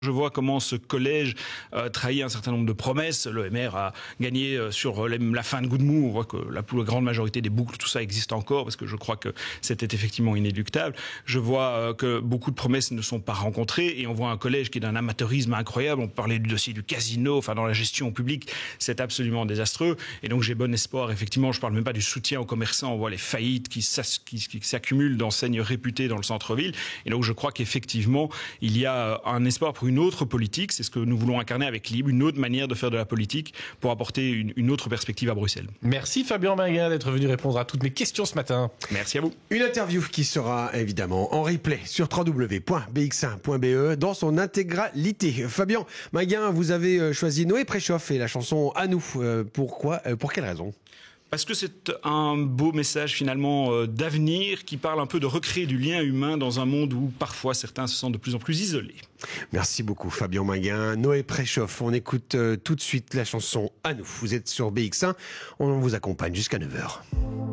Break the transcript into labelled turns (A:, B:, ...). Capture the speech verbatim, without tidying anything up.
A: Je vois comment ce collège euh, trahit un certain nombre de promesses. Le M R a gagné euh, sur la, la fin de Goudemou. On voit que la plus grande majorité des boucles, tout ça existe encore, parce que je crois que c'était effectivement inéluctable. Je vois euh, que beaucoup de promesses ne sont pas rencontrées, et on voit un collège qui est d'un amateurisme incroyable. On parlait du dossier du casino, enfin dans la gestion publique, c'est absolument désastreux. Et donc j'ai bon espoir, effectivement, je parle même pas du soutien aux commerçants. On voit les faillites qui, qui, qui s'accumulent d'enseignes réputées dans le centre-ville. Et donc je crois qu'effectivement, il y a un espoir pour une autre politique, c'est ce que nous voulons incarner avec Libre, une autre manière de faire de la politique pour apporter une, une autre perspective à Bruxelles.
B: Merci Fabien Minguin d'être venu répondre à toutes mes questions ce matin.
A: Merci à vous.
C: Une interview qui sera évidemment en replay sur w w w point b x un point b e dans son intégralité. Fabien Minguin, vous avez choisi Noé Préchoff et la chanson À nous. Pourquoi ? Pour quelle raison ?
A: Parce que c'est un beau message finalement euh, d'avenir qui parle un peu de recréer du lien humain dans un monde où parfois certains se sentent de plus en plus isolés.
C: Merci beaucoup Fabien Minguin. Noé Préchoff, on écoute euh, tout de suite la chanson À nous. Vous êtes sur B X un, on vous accompagne jusqu'à neuf heures.